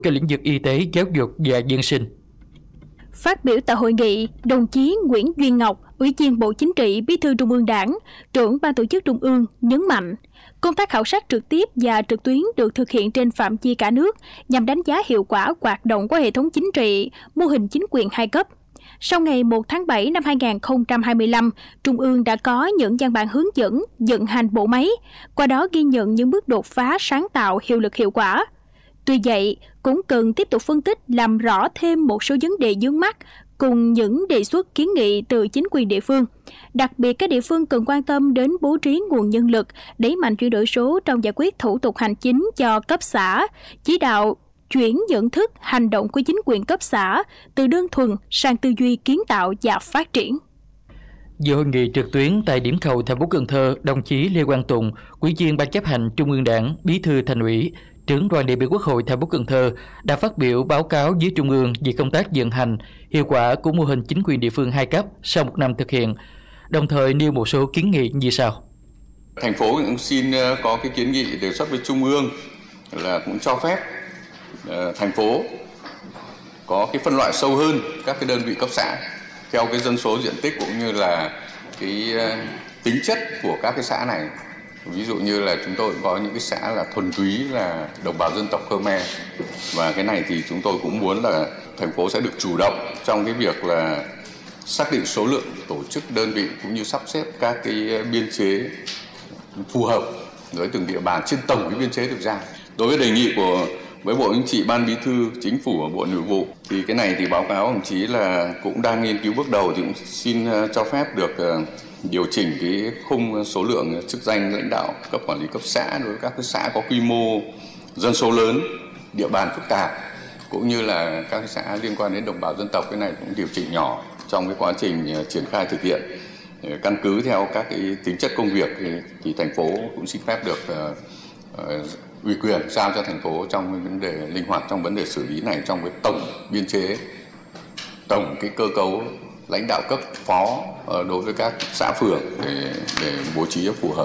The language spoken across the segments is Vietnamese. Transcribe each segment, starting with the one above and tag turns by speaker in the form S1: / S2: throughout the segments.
S1: các lĩnh vực y tế, giáo dục và dân sinh.
S2: Phát biểu tại hội nghị, đồng chí Nguyễn Duy Ngọc, Ủy viên Bộ Chính trị, Bí thư Trung ương Đảng, trưởng Ban Tổ chức Trung ương nhấn mạnh, công tác khảo sát trực tiếp và trực tuyến được thực hiện trên phạm vi cả nước nhằm đánh giá hiệu quả hoạt động của hệ thống chính trị, mô hình chính quyền hai cấp. Sau ngày 1 tháng 7 năm 2025, Trung ương đã có những văn bản hướng dẫn vận hành bộ máy, qua đó ghi nhận những bước đột phá sáng tạo, hiệu lực hiệu quả. Tuy vậy, cũng cần tiếp tục phân tích làm rõ thêm một số vấn đề vướng mắc cùng những đề xuất kiến nghị từ chính quyền địa phương. Đặc biệt, các địa phương cần quan tâm đến bố trí nguồn nhân lực, đẩy mạnh chuyển đổi số trong giải quyết thủ tục hành chính cho cấp xã, chỉ đạo chuyển nhận thức, hành động của chính quyền cấp xã từ đơn thuần sang tư duy kiến tạo và phát triển.
S1: Dự hội nghị trực tuyến tại điểm cầu thành phố Cần Thơ, đồng chí Lê Quang Tùng, Ủy viên Ban chấp hành Trung ương Đảng, Bí thư Thành ủy, trưởng đoàn đại biểu Quốc hội thành phố Cần Thơ đã phát biểu báo cáo với Trung ương về công tác vận hành, hiệu quả của mô hình chính quyền địa phương hai cấp sau một năm thực hiện, đồng thời nêu một số kiến nghị như sau.
S3: Thành phố cũng xin có cái kiến nghị đề xuất với Trung ương là cũng cho phép thành phố có cái phân loại sâu hơn các cái đơn vị cấp xã theo cái dân số, diện tích cũng như là cái tính chất của các cái xã này. Ví dụ như là chúng tôi cũng có những cái xã là thuần túy là đồng bào dân tộc Khmer, và cái này thì chúng tôi cũng muốn là thành phố sẽ được chủ động trong cái việc là xác định số lượng tổ chức đơn vị cũng như sắp xếp các cái biên chế phù hợp với từng địa bàn trên tổng cái biên chế được giao. Đối với đề nghị với Bộ Chính trị, Ban Bí thư, Chính phủ và Bộ Nội vụ thì cái này thì báo cáo đồng chí là cũng đang nghiên cứu bước đầu, thì cũng xin cho phép được điều chỉnh cái khung số lượng chức danh lãnh đạo cấp quản lý cấp xã đối với các cái xã có quy mô dân số lớn, địa bàn phức tạp, cũng như là các cái xã liên quan đến đồng bào dân tộc. Cái này cũng điều chỉnh nhỏ trong cái quá trình triển khai thực hiện. Căn cứ theo các cái tính chất công việc thì thành phố cũng xin phép được ủy quyền giao cho thành phố trong cái vấn đề linh hoạt trong vấn đề xử lý này, trong cái tổng biên chế, tổng cái cơ cấu lãnh đạo cấp phó đối với các xã phường để bố trí cho phù hợp.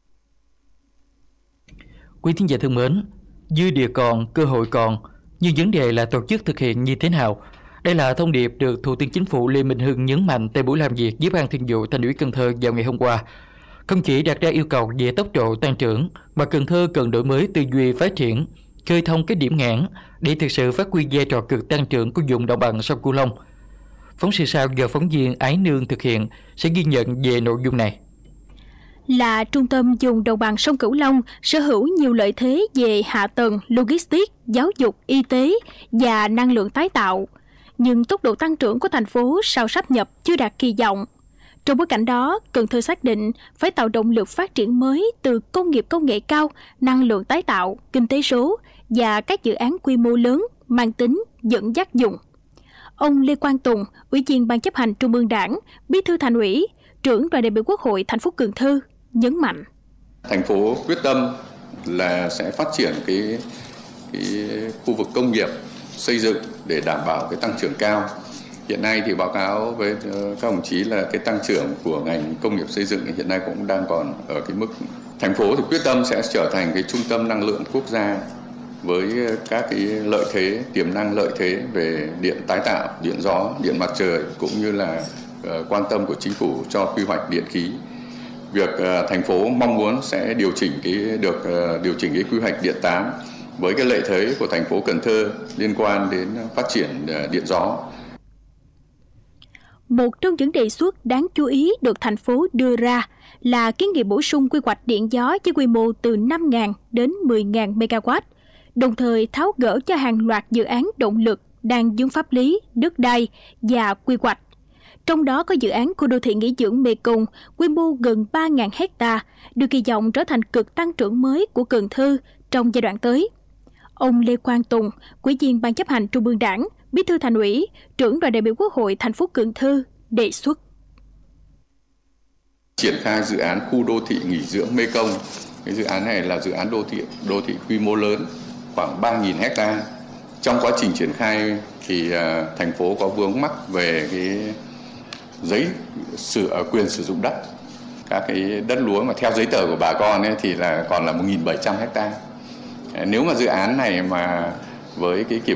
S1: Quý thính giả thân mến, dư địa còn, cơ hội còn, nhưng vấn đề là tổ chức thực hiện như thế nào. Đây là thông điệp được Thủ tướng Chính phủ Lê Minh Hưng nhấn mạnh tại buổi làm việc với Ban Thường vụ Thành ủy Cần Thơ vào ngày hôm qua. Không chỉ đặt ra yêu cầu về tốc độ tăng trưởng, mà Cần Thơ cần đổi mới tư duy phát triển, khơi thông cái điểm nghẽn để thực sự phát huy vai trò cực tăng trưởng của vùng đồng bằng sông Cửu Long. Phóng sự sau do phóng viên Ái Nương thực hiện sẽ ghi nhận về nội dung này.
S2: Là trung tâm vùng đồng bằng sông Cửu Long, sở hữu nhiều lợi thế về hạ tầng, logistics, giáo dục, y tế và năng lượng tái tạo. Nhưng tốc độ tăng trưởng của thành phố sau sáp nhập chưa đạt kỳ vọng. Trong bối cảnh đó, Cần Thơ xác định phải tạo động lực phát triển mới từ công nghiệp công nghệ cao, năng lượng tái tạo, kinh tế số và các dự án quy mô lớn mang tính dẫn dắt dùng. Ông Lê Quang Tùng, Ủy viên Ban chấp hành Trung ương Đảng, Bí thư Thành ủy, trưởng đoàn đại biểu Quốc hội thành phố Cần Thơ nhấn mạnh:
S3: Thành phố quyết tâm là sẽ phát triển cái khu vực công nghiệp, xây dựng để đảm bảo cái tăng trưởng cao. Hiện nay thì báo cáo với các đồng chí là cái tăng trưởng của ngành công nghiệp xây dựng hiện nay cũng đang còn ở cái mức. Thành phố thì quyết tâm sẽ trở thành cái trung tâm năng lượng quốc gia với các cái lợi thế, tiềm năng lợi thế về điện tái tạo, điện gió, điện mặt trời, cũng như là quan tâm của chính phủ cho quy hoạch điện khí. Việc thành phố mong muốn sẽ điều chỉnh cái quy hoạch điện 8 với cái lợi thế của thành phố Cần Thơ liên quan đến phát triển điện gió.
S2: Một trong những đề xuất đáng chú ý được thành phố đưa ra là kiến nghị bổ sung quy hoạch điện gió với quy mô từ 5.000 đến 10.000 MW, đồng thời tháo gỡ cho hàng loạt dự án động lực đang vướng pháp lý, đất đai và quy hoạch. Trong đó có dự án khu đô thị nghỉ dưỡng Mekong, quy mô gần 3.000 hectare, được kỳ vọng trở thành cực tăng trưởng mới của Cần Thơ trong giai đoạn tới. Ông Lê Quang Tùng, Ủy viên Ban chấp hành Trung ương Đảng, Bí thư Thành ủy, trưởng đoàn đại biểu Quốc hội thành phố Cần Thơ đề xuất
S3: triển khai dự án khu đô thị nghỉ dưỡng Mekong. Cái dự án này là dự án đô thị quy mô lớn, khoảng 3.000 hectare. Trong quá trình triển khai thì thành phố có vướng mắc về cái quyền sử dụng đất. Các cái đất lúa mà theo giấy tờ của bà con ấy thì là còn là 1.700 hectare. Nếu mà dự án này mà với cái kiểm